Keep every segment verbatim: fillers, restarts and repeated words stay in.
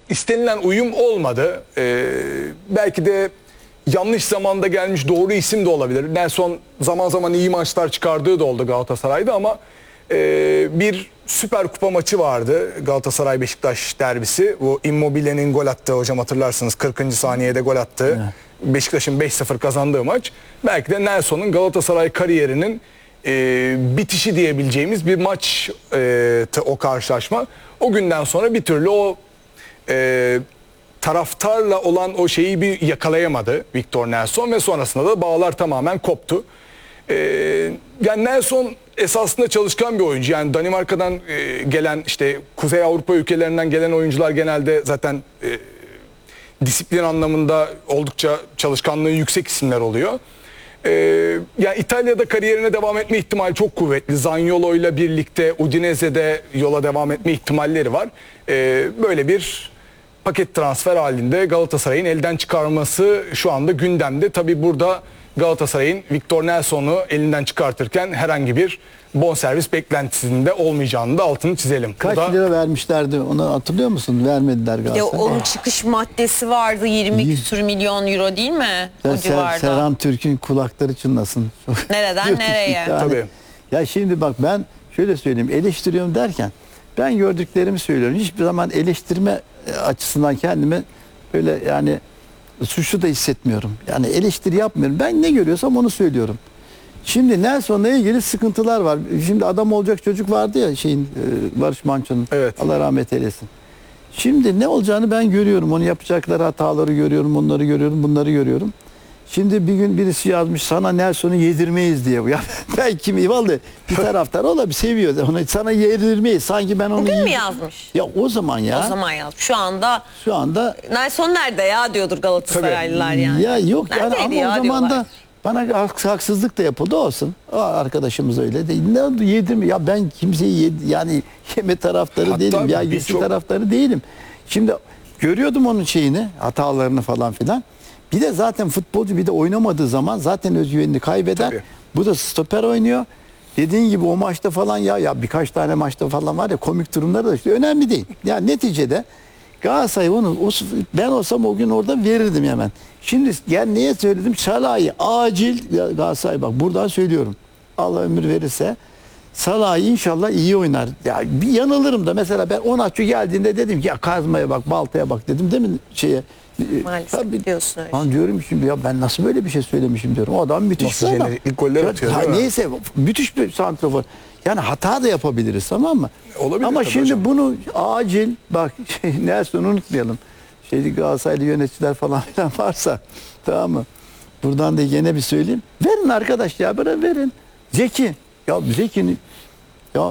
istenilen uyum olmadı. Ee, belki de yanlış zamanda gelmiş doğru isim de olabilir. Nelson zaman zaman iyi maçlar çıkardığı da oldu Galatasaray'da ama e, bir Süper Kupa maçı vardı. Galatasaray-Beşiktaş derbisi. Bu Immobile'nin gol attığı, hocam hatırlarsınız, kırkıncı saniyede gol attığı. Evet. Beşiktaş'ın beş sıfır kazandığı maç. Belki de Nelson'un Galatasaray kariyerinin e, bitişi diyebileceğimiz bir maç e, o karşılaşma. O günden sonra bir türlü o e, taraftarla olan o şeyi bir yakalayamadı Victor Nelson ve sonrasında da bağlar tamamen koptu. E, yani Nelson esasında çalışkan bir oyuncu. Yani Danimarka'dan e, gelen, işte Kuzey Avrupa ülkelerinden gelen oyuncular genelde zaten e, disiplin anlamında oldukça çalışkanlığı yüksek isimler oluyor. Ee, yani İtalya'da kariyerine devam etme ihtimali çok kuvvetli. Zaniolo ile birlikte Udinese'de yola devam etme ihtimalleri var. Ee, böyle bir paket transfer halinde Galatasaray'ın elden çıkarması şu anda gündemde. Tabii burada Galatasaray'ın Victor Nelson'u elinden çıkartırken herhangi bir bonservis beklentisinde olmayacağını da altını çizelim. Kaç Burada... lira vermişlerdi onu hatırlıyor musun? Vermediler Galatasaray. Ya onun çıkış maddesi vardı, yirmi küsur milyon euro değil mi? Ser, o civarda. Serhan Türk'ün kulakları çınlasın. Nereden nereye? Yani, Tabii. Ya şimdi bak, ben şöyle söyleyeyim, eleştiriyorum derken ben gördüklerimi söylüyorum. Hiçbir zaman eleştirme açısından kendimi böyle yani suçlu da hissetmiyorum. Yani eleştiri yapmıyorum. Ben ne görüyorsam onu söylüyorum. Şimdi Nelson'la ilgili sıkıntılar var. Şimdi adam olacak çocuk vardı ya şeyin, Barış Manço'nun. Evet. Allah rahmet eylesin. Şimdi ne olacağını ben görüyorum. Onu yapacakları hataları görüyorum, onları görüyorum, bunları görüyorum. Şimdi bir gün birisi yazmış, sana Nelson'u yedirmeyiz diye. Ya ben kimi vallahi bir taraftar olabilir, seviyor onu, sana yedirmeyiz. Sanki ben onu Bugün yedim. mü yazmış? Ya o zaman ya. O zaman yazmış. Şu anda Şu anda Nelson nerede ya diyordur Galatasaraylılar yani. ya yok yani, Neredeydi ama ya o zaman diyorlar. da bana haksızlık da yapıldı, olsun. O arkadaşımız öyle değil. Ne oldu, yedim ya, ben kimseyi yedi, yani yeme taraftarı Hatta değilim. Ya bir gitsi çok... taraftarı değilim. Şimdi görüyordum onun şeyini, hatalarını falan filan. Bir de zaten futbolcu bir de oynamadığı zaman zaten özgüvenini kaybeder. Tabii. Bu da stoper oynuyor. Dediğin gibi o maçta falan ya ya birkaç tane maçta falan var ya, komik durumlar da işte önemli değil. Yani neticede Galatasaray onu, o, ben olsam o gün orada verirdim hemen. Şimdi gel neye söyledim? Salah'ı acil Galatasaray, bak buradan söylüyorum. Allah ömür verirse Salah'ı inşallah iyi oynar. Ya bir yanılırım da, mesela ben Onaçu geldiğinde dedim ki ya kazmaya bak, baltaya bak dedim değil mi şeye? Maalesef Tabii, diyorsun öyle. ben diyorum şimdi ya ben nasıl böyle bir şey söylemişim diyorum. O adam müthiş Nasıl bir adam. ilk golleri atıyor, Ha, değil mi? neyse, müthiş bir santrafor. Yani hata da yapabiliriz, tamam mı? Olabilir ama tabii şimdi hocam. bunu acil bak şey, Nelson'u unutmayalım. Şeydi, Galatasaraylı yöneticiler falan filan varsa, tamam mı? Buradan da yine bir söyleyeyim. Verin arkadaş ya, bana verin. Zeki. Ya Zeki'nin ya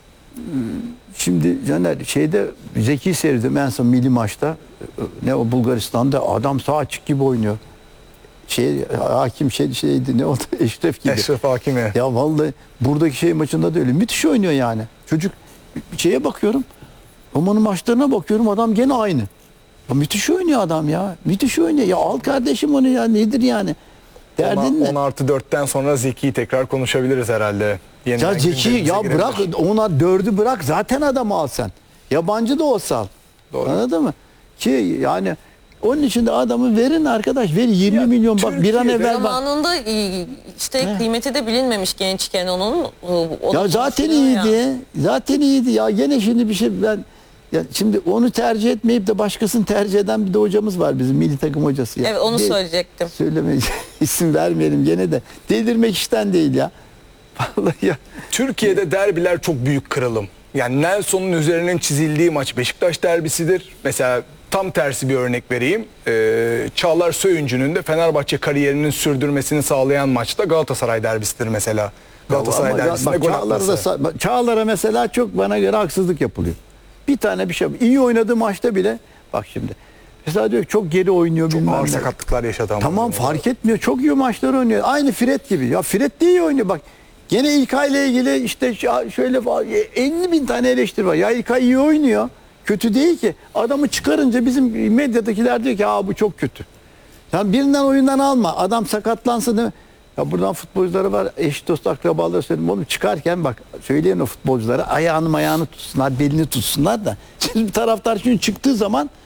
şimdi Caner şeyde Zeki seyredim en son milli maçta. Ne o Bulgaristan'da adam sağ açık gibi oynuyor. Şey hakim şey şeydi ne oldu, Eşref gibi. Eşref Hakimi. Ya vallahi buradaki şey maçında da öyle. Müthiş oynuyor yani. Çocuk, şeye bakıyorum. Roman'ın maçlarına bakıyorum, adam gene aynı. Ya müthiş oynuyor adam ya. Müthiş oynuyor. Ya al kardeşim onu ya, nedir yani? Derdin ne? on artı dörtten sonra Zeki'yi tekrar konuşabiliriz herhalde. Yeniden Ya Zeki ya girebilir. bırak ona dördü, bırak zaten adamı al sen. Yabancı da olsa al. Doğru. Anladın mı? Ki yani onun için de adamı verin arkadaş, verin yirmi Ya, milyon, bak bir an Türkiye'de evvel bak. Zamanında işte He. kıymeti de bilinmemiş gençken onun. O da Ya zaten konuşuluyor iyiydi. ya. Zaten iyiydi ya. Gene şimdi bir şey ben ya şimdi onu tercih etmeyip de başkasını tercih eden bir de hocamız var bizim, milli takım hocası ya. Evet, onu Bir- söyleyecektim. Söylemeyeceğim. İsim vermeyelim gene de. Delirmek işten değil ya. Vallahi ya. Türkiye'de derbiler çok büyük kırılım. Yani Nelson'un üzerinin çizildiği maç Beşiktaş derbisidir. Mesela tam tersi bir örnek vereyim. Ee, Çağlar Söyüncü'nün de Fenerbahçe kariyerinin sürdürmesini sağlayan maçta Galatasaray derbisidir mesela. Galatasaray Ama derbisinde bak, gol Çağlar'a da atması. sa- bak, Çağlar'a mesela çok bana göre haksızlık yapılıyor. Bir tane bir şey. İyi oynadığı maçta bile bak şimdi. Mesela diyor çok geri oynuyor, Çok bilmem ağır ne. sakatlıklar yaşadı ama. Tamam, fark etmiyor. Çok iyi maçlar oynuyor. Aynı Fred gibi. Ya Fred de iyi oynuyor. Bak gene İlkay ile ilgili işte şöyle elli bin tane eleştiri var. Ya İlkay iyi oynuyor. Kötü değil ki. Adamı çıkarınca bizim medyadakiler diyor ki aa bu çok kötü. Sen birinden oyundan alma. Adam sakatlansın değil mi? Ya buradan futbolculara var, eş dost akrabalara söyleyeyim. Oğlum çıkarken bak söyleyin o futbolculara, ayağını ayağını tutsunlar, belini tutsunlar da. Şimdi taraftar şimdi çıktığı zaman